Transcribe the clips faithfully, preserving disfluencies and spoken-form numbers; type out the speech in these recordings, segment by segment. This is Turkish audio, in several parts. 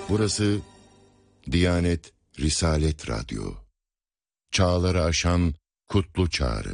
Burası Diyanet Risalet Radyo. Çağları aşan kutlu çağrı.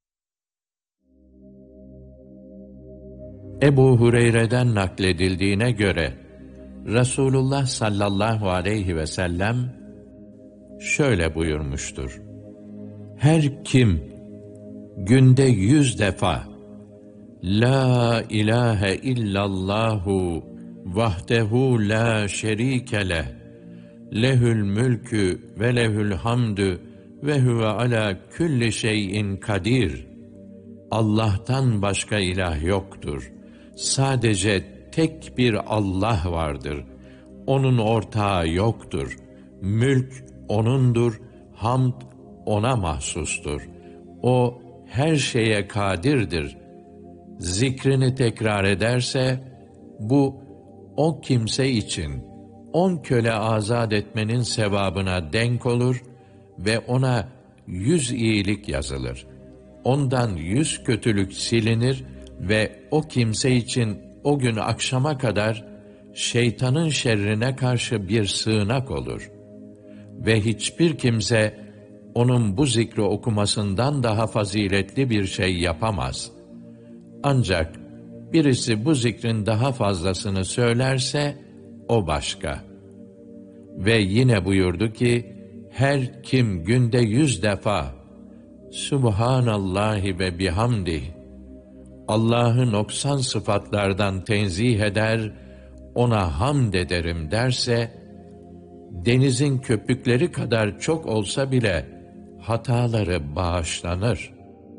Ebu Hureyre'den nakledildiğine göre Resulullah sallallahu aleyhi ve sellem şöyle buyurmuştur: Her kim günde yüz defa La ilahe illallahu vahdehu la şerike leh lehül mülkü ve lehül hamdü ve huve ala külli şeyin kadir, Allah'tan başka ilah yoktur, sadece tek bir Allah vardır, onun ortağı yoktur, mülk O'nundur, hamd O'na mahsustur, O her şeye kadirdir zikrini tekrar ederse, bu o kimse için on köle azat etmenin sevabına denk olur ve ona yüz iyilik yazılır. Ondan yüz kötülük silinir ve o kimse için o gün akşama kadar şeytanın şerrine karşı bir sığınak olur. Ve hiçbir kimse onun bu zikri okumasından daha faziletli bir şey yapamaz. Ancak birisi bu zikrin daha fazlasını söylerse, o başka. Ve yine buyurdu ki, her kim günde yüz defa Subhanallahi ve bihamdih, Allah'ı noksan sıfatlardan tenzih eder, ona hamd ederim derse, denizin köpükleri kadar çok olsa bile hataları bağışlanır.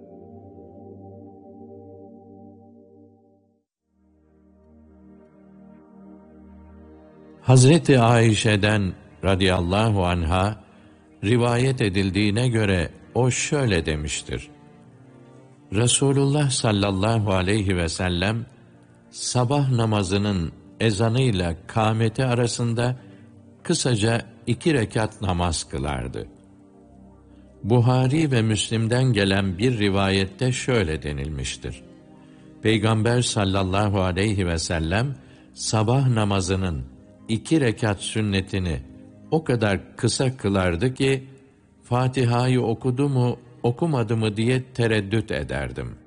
Hazreti Ayşe'den radıyallahu anha rivayet edildiğine göre o şöyle demiştir: Resulullah sallallahu aleyhi ve sellem sabah namazının ezanıyla kâmeti arasında kısaca iki rekat namaz kılardı. Buhari ve Müslim'den gelen bir rivayette şöyle denilmiştir: Peygamber sallallahu aleyhi ve sellem sabah namazının iki rekat sünnetini o kadar kısa kılardı ki, Fatiha'yı okudu mu, okumadı mı diye tereddüt ederdim.